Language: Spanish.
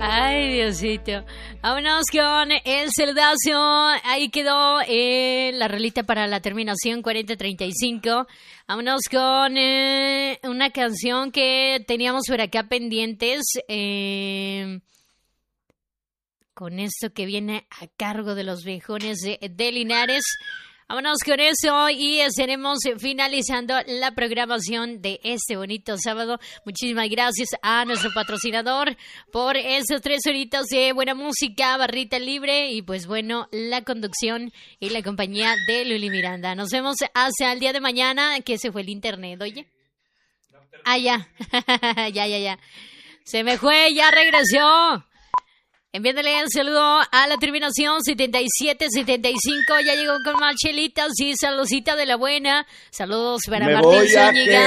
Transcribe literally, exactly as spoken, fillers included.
Ay, Diosito. Vámonos con el saludazo. Ahí quedó eh, la rolita para la terminación cuarenta treinta y cinco. Vámonos con eh, una canción que teníamos por acá pendientes. Eh, con esto que viene a cargo de los viejones de, de Linares. Vámonos con eso y estaremos finalizando la programación de este bonito sábado. Muchísimas gracias a nuestro patrocinador por esos tres horitas de buena música, barrita libre y pues bueno, la conducción y la compañía de Luli Miranda. Nos vemos hasta el día de mañana, que se fue el internet, oye. Ah, ya, ya, ya, ya. Se me fue, ya regresó. Enviándole un saludo a la terminación setenta y siete setenta y cinco. Ya llegó con más chelitas y saludcita de la buena. Saludos para Me Martín voy a Zúñiga.